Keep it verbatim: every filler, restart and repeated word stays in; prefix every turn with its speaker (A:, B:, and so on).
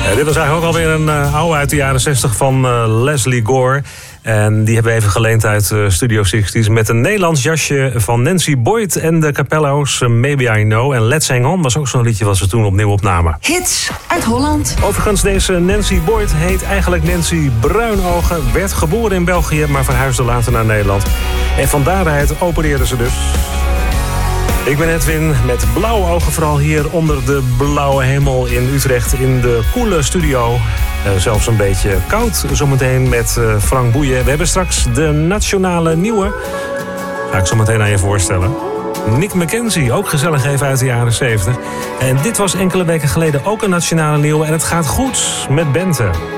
A: Uh, dit was eigenlijk ook alweer een uh, oude uit de jaren zestig van uh, Leslie Gore. En die hebben we even geleend uit uh, Studio zestig met een Nederlands jasje van Nancy Boyd en de Capello's. Uh, Maybe I Know. En Let's Hang On was ook zo'n liedje wat ze toen opnieuw opnamen.
B: Hits uit Holland.
A: Overigens, deze Nancy Boyd heet eigenlijk Nancy Bruinogen. Werd geboren in België, maar verhuisde later naar Nederland. En van daaruit opereerde ze dus. Ik ben Edwin, met blauwe ogen vooral hier onder de blauwe hemel in Utrecht in de coole studio. Uh, zelfs een beetje koud zometeen met uh, Frank Boeien. We hebben straks de nationale nieuwe. Ga ik zo meteen aan je voorstellen. Nick McKenzie, ook gezellig even uit de jaren zeventig. En dit was enkele weken geleden ook een nationale nieuwe. En het gaat goed met Bente.